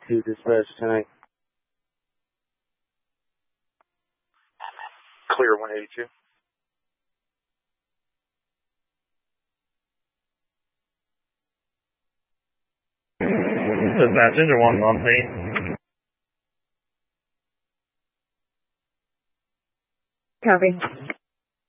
to dispatch tonight. Clear 182. Dispatch, engine 1 on scene. Copy.